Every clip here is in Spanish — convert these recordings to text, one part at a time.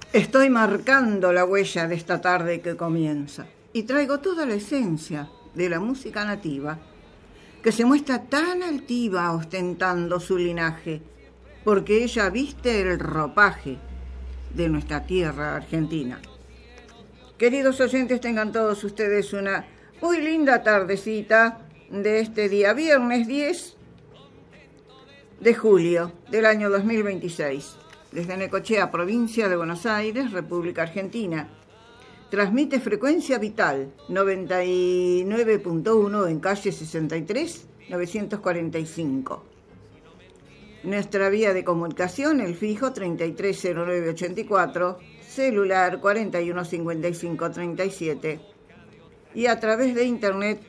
Estoy marcando la huella de esta tarde que comienza y traigo toda la esencia de la música nativa, que se muestra tan altiva ostentando su linaje, porque ella viste el ropaje de nuestra tierra argentina. Queridos oyentes, tengan todos ustedes una muy linda tardecita de este día, viernes 10 de julio del año 2026. Desde Necochea, provincia de Buenos Aires, República Argentina. Transmite Frecuencia Vital 99.1 en calle 63, 945. Nuestra vía de comunicación, el fijo 330984, celular 415537 y a través de internet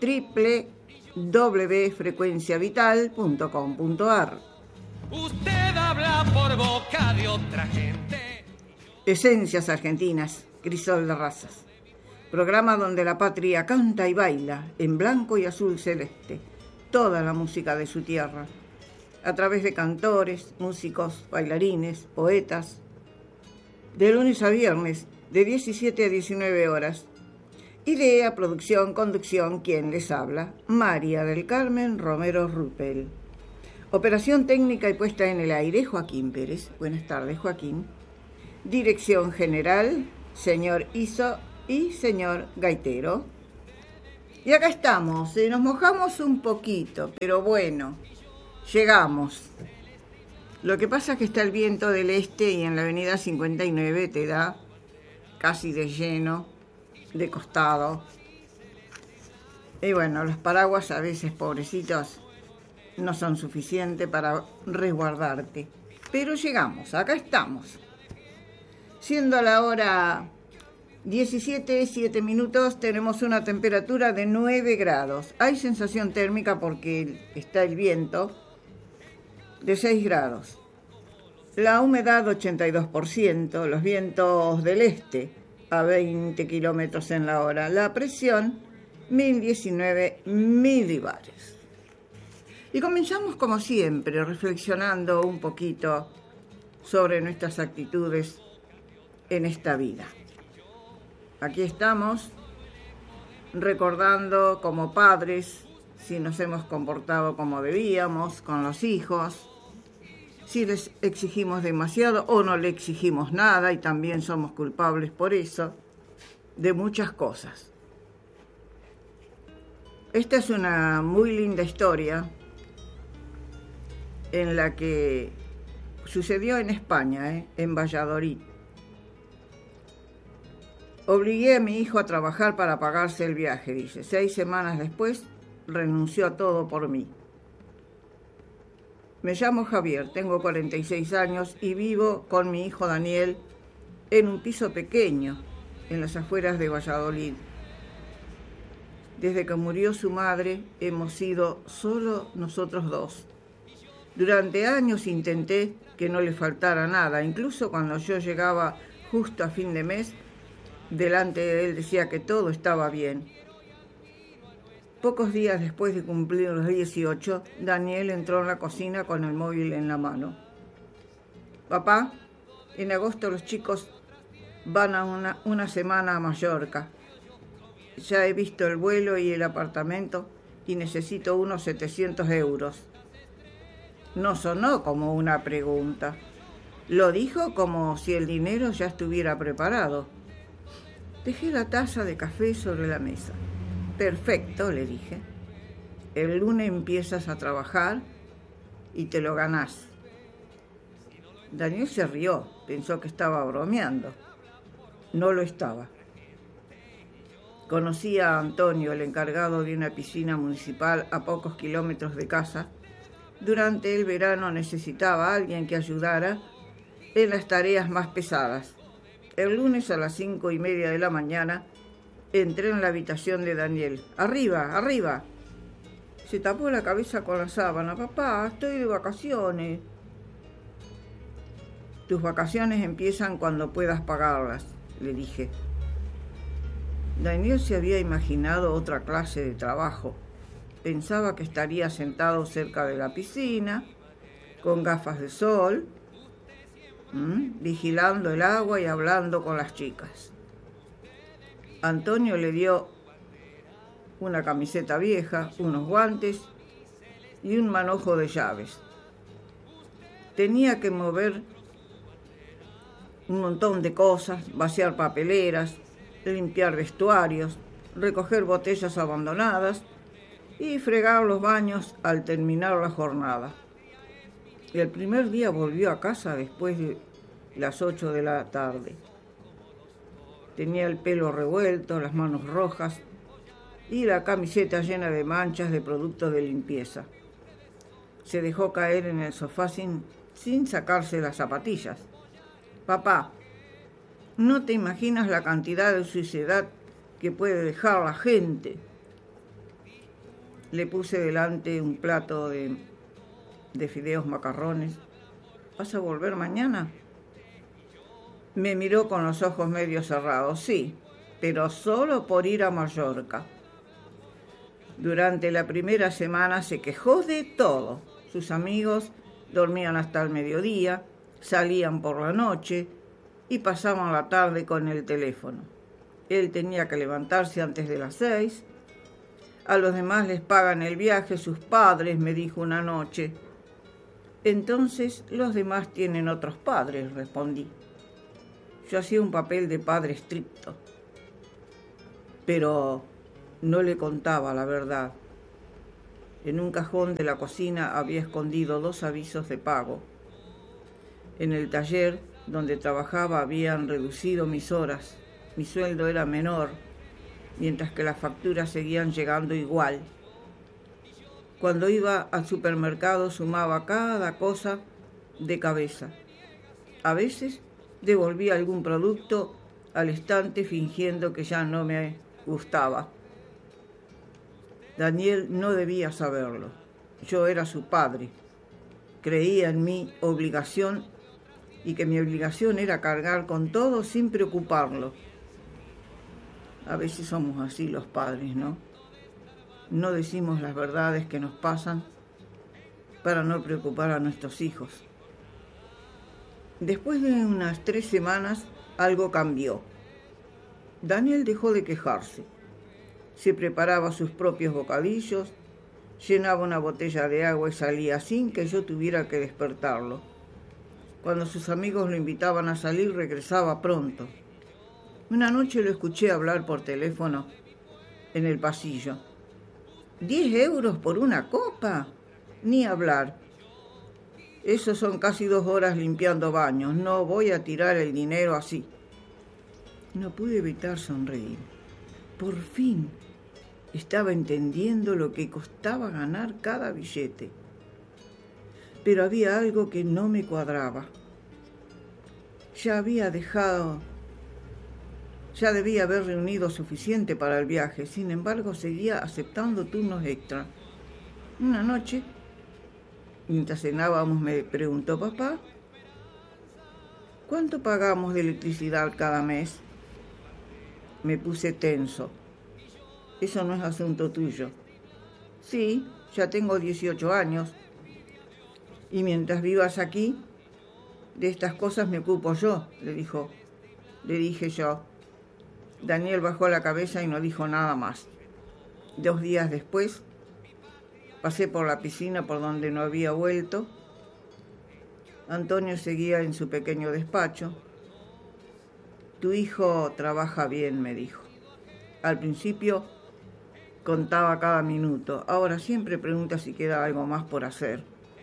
www.frecuenciavital.com.ar. Usted habla por boca de otra gente. Esencias Argentinas, Crisol de Razas. Programa donde la patria canta y baila en blanco y azul celeste toda la música de su tierra, a través de cantores, músicos, bailarines, poetas, de lunes a viernes, de 17 a 19 horas. Idea, producción, conducción, quien les habla, María del Carmen Romero Ruppel. Operación técnica y puesta en el aire, Joaquín Pérez. Buenas tardes, Joaquín. Dirección general, señor Iso y señor Gaitero. Y acá estamos, nos mojamos un poquito, pero bueno, llegamos. Lo que pasa es que está el viento del este y en la avenida 59 te da casi de lleno, de costado. Y bueno, los paraguas a veces, pobrecitos, no son suficientes para resguardarte. Pero llegamos, acá estamos. Siendo la hora 17:07, tenemos una temperatura de 9 grados. Hay sensación térmica porque está el viento de 6 grados. La humedad 82%, los vientos del este a 20 kilómetros en la hora. La presión 1019 milibares. Y comenzamos como siempre, reflexionando un poquito sobre nuestras actitudes en esta vida. Aquí estamos recordando como padres si nos hemos comportado como debíamos con los hijos, si les exigimos demasiado o no le exigimos nada y también somos culpables por eso, de muchas cosas. Esta es una muy linda historia en la que sucedió en España, en Valladolid. Obligué a mi hijo a trabajar para pagarse el viaje, dice. 6 semanas después, renunció a todo por mí. Me llamo Javier, tengo 46 años y vivo con mi hijo Daniel en un piso pequeño en las afueras de Valladolid. Desde que murió su madre, hemos sido solo nosotros dos. Durante años intenté que no le faltara nada, incluso cuando yo llegaba justo a fin de mes, delante de él decía que todo estaba bien. Pocos días después de cumplir los 18, Daniel entró en la cocina con el móvil en la mano. Papá, en agosto los chicos van a una semana a Mallorca. Ya he visto el vuelo y el apartamento y necesito unos 700 euros. No sonó como una pregunta. Lo dijo como si el dinero ya estuviera preparado. Dejé la taza de café sobre la mesa. Perfecto, le dije. El lunes empiezas a trabajar y te lo ganás. Daniel se rió, pensó que estaba bromeando. No lo estaba. Conocí a Antonio, el encargado de una piscina municipal a pocos kilómetros de casa. Durante el verano necesitaba a alguien que ayudara en las tareas más pesadas. El lunes a las 5:30 de la mañana entré en la habitación de Daniel. ¡Arriba, arriba! Se tapó la cabeza con la sábana. Papá, estoy de vacaciones. Tus vacaciones empiezan cuando puedas pagarlas, le dije. Daniel se había imaginado otra clase de trabajo. Pensaba que estaría sentado cerca de la piscina, con gafas de sol, vigilando el agua y hablando con las chicas. Antonio le dio una camiseta vieja, unos guantes y un manojo de llaves. Tenía que mover un montón de cosas, vaciar papeleras, limpiar vestuarios, recoger botellas abandonadas y fregar los baños al terminar la jornada. El primer día volvió a casa después de las 8 de la tarde. Tenía el pelo revuelto, las manos rojas y la camiseta llena de manchas de productos de limpieza. Se dejó caer en el sofá sin sacarse las zapatillas. Papá, no te imaginas la cantidad de suciedad que puede dejar la gente. Le puse delante un plato de fideos macarrones. ¿Vas a volver mañana? Me miró con los ojos medio cerrados. Sí, pero solo por ir a Mallorca. Durante la primera semana se quejó de todo. Sus amigos dormían hasta el mediodía, salían por la noche y pasaban la tarde con el teléfono. Él tenía que levantarse antes de las 6. A los demás les pagan el viaje sus padres, me dijo una noche. Entonces los demás tienen otros padres, respondí. Yo hacía un papel de padre estricto, pero no le contaba la verdad. En un cajón de la cocina había escondido 2 avisos de pago. En el taller donde trabajaba habían reducido mis horas. Mi sueldo era menor, mientras que las facturas seguían llegando igual. Cuando iba al supermercado sumaba cada cosa de cabeza. A veces devolvía algún producto al estante fingiendo que ya no me gustaba. Daniel no debía saberlo. Yo era su padre. Creía en mi obligación y que mi obligación era cargar con todo sin preocuparlo. A veces somos así los padres, ¿no? No decimos las verdades que nos pasan para no preocupar a nuestros hijos. Después de unas 3 semanas, algo cambió. Daniel dejó de quejarse. Se preparaba sus propios bocadillos, llenaba una botella de agua y salía sin que yo tuviera que despertarlo. Cuando sus amigos lo invitaban a salir, regresaba pronto. Una noche lo escuché hablar por teléfono en el pasillo. ¿10 euros por una copa? Ni hablar. Esos son casi 2 horas limpiando baños. No voy a tirar el dinero así. No pude evitar sonreír. Por fin estaba entendiendo lo que costaba ganar cada billete. Pero había algo que no me cuadraba. Ya debía haber reunido suficiente para el viaje. Sin embargo, seguía aceptando turnos extra. Una noche, mientras cenábamos, me preguntó: papá, ¿cuánto pagamos de electricidad cada mes? Me puse tenso. Eso no es asunto tuyo. Sí, ya tengo 18 años. Y mientras vivas aquí, de estas cosas me ocupo yo, le dije yo. Daniel bajó la cabeza y no dijo nada más. 2 días después, pasé por la piscina por donde no había vuelto. Antonio seguía en su pequeño despacho. Tu hijo trabaja bien, me dijo. Al principio contaba cada minuto. Ahora siempre pregunta si queda algo más por hacer.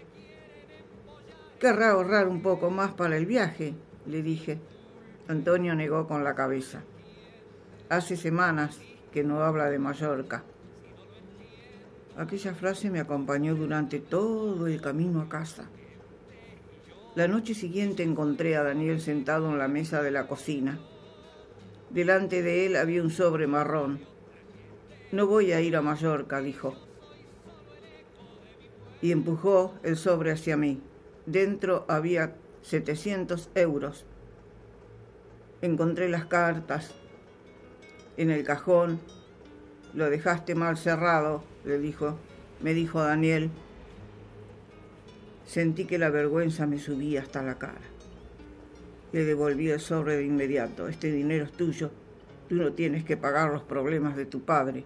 Querrá ahorrar un poco más para el viaje, le dije. Antonio negó con la cabeza. Hace semanas que no habla de Mallorca. Aquella frase me acompañó durante todo el camino a casa. La noche siguiente encontré a Daniel sentado en la mesa de la cocina. Delante de él había un sobre marrón. No voy a ir a Mallorca, dijo. Y empujó el sobre hacia mí. Dentro había 700 euros. Encontré las cartas en el cajón. Lo dejaste mal cerrado, me dijo Daniel. Sentí que la vergüenza me subía hasta la cara. Le devolví el sobre de inmediato. Este dinero es tuyo. Tú no tienes que pagar los problemas de tu padre.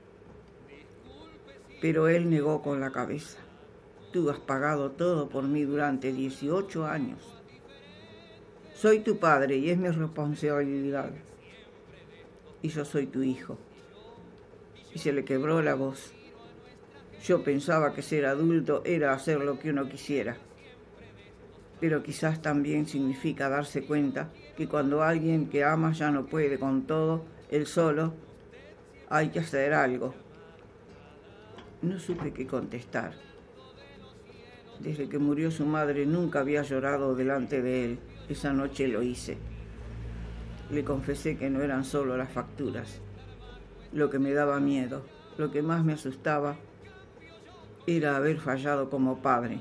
Pero él negó con la cabeza. Tú has pagado todo por mí durante 18 años. Soy tu padre y es mi responsabilidad. Y yo soy tu hijo. Y se le quebró la voz. Yo pensaba que ser adulto era hacer lo que uno quisiera. Pero quizás también significa darse cuenta que cuando alguien que ama ya no puede con todo, él solo, hay que hacer algo. No supe qué contestar. Desde que murió su madre nunca había llorado delante de él. Esa noche lo hice. Le confesé que no eran solo las facturas. Lo que me daba miedo, lo que más me asustaba, era haber fallado como padre.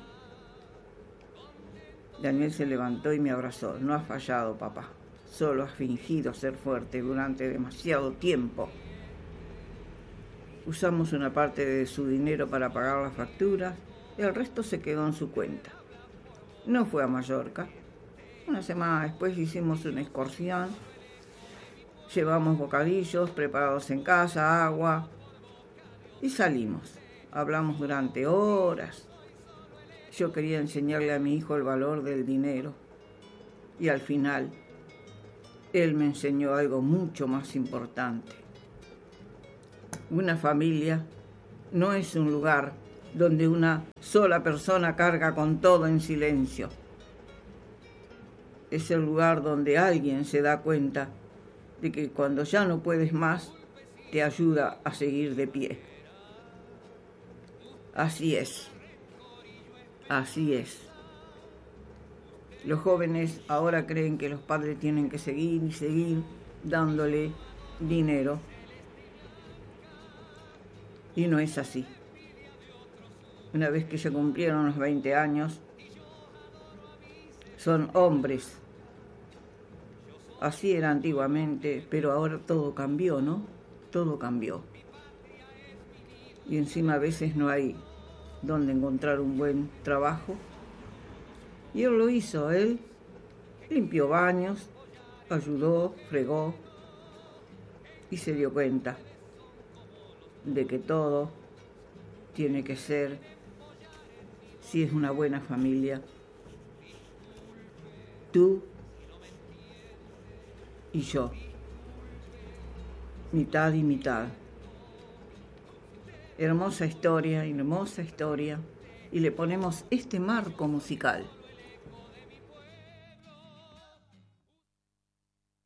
Daniel se levantó y me abrazó. No has fallado, papá. Solo has fingido ser fuerte durante demasiado tiempo. Usamos una parte de su dinero para pagar las facturas y el resto se quedó en su cuenta. No fue a Mallorca. Una semana después hicimos una excursión. Llevamos bocadillos preparados en casa, agua y salimos. Hablamos durante horas. Yo quería enseñarle a mi hijo el valor del dinero y al final él me enseñó algo mucho más importante. Una familia no es un lugar donde una sola persona carga con todo en silencio. Es el lugar donde alguien se da cuenta de que cuando ya no puedes más, te ayuda a seguir de pie. Así es. Así es. Los jóvenes ahora creen que los padres tienen que seguir y seguir dándole dinero. Y no es así. Una vez que se cumplieron los 20 años, son hombres. Así era antiguamente, pero ahora todo cambió, ¿no? Todo cambió. Y encima a veces no hay donde encontrar un buen trabajo. Y él lo hizo, él limpió baños, ayudó, fregó y se dio cuenta de que todo tiene que ser, si es una buena familia, tú y yo, mitad y mitad. Hermosa historia, y le ponemos este marco musical.